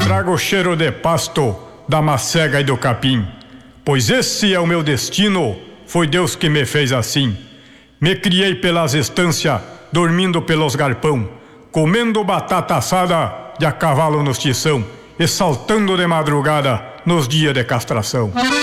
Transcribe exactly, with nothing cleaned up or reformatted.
trago o cheiro de pasto da macega e do capim, pois esse é o meu destino, foi Deus que me fez assim. Me criei pelas estâncias, dormindo pelos galpão, comendo batata assada de a cavalo no tição e saltando de madrugada nos dias de castração.